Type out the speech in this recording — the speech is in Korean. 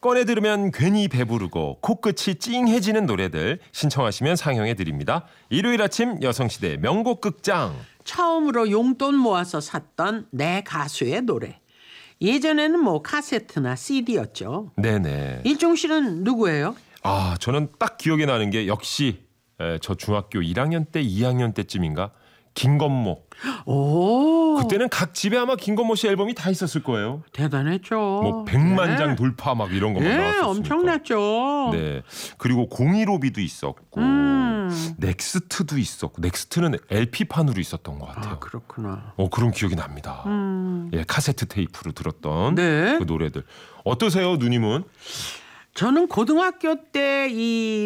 꺼내 들으면 괜히 배부르고 코끝이 찡해지는 노래들 신청하시면 상영해드립니다. 일요일 아침 여성시대 명곡 극장. 처음으로 용돈 모아서 샀던 내 가수의 노래. 예전에는 뭐 카세트나 CD였죠. 네네. 일종 씨는 누구예요? 아, 저는 딱 기억에 나는 게 역시 저 중학교 1학년 때 2학년 때쯤인가 김건모. 오, 그때는 각 집에 아마 김건모 씨 앨범이 다 있었을 거예요. 대단했죠. 뭐 100만 장 돌파 막 이런 거만 나왔었으니까. 엄청났죠. 네. 그리고 015B도 있었고 넥스트도 있었고 넥스트는 LP판으로 있었던 것 같아요. 아, 그렇구나. 그런 기억이 납니다. 예, 카세트 테이프로 들었던 네. 그 노래들. 어떠세요, 누님은? 저는 고등학교 때이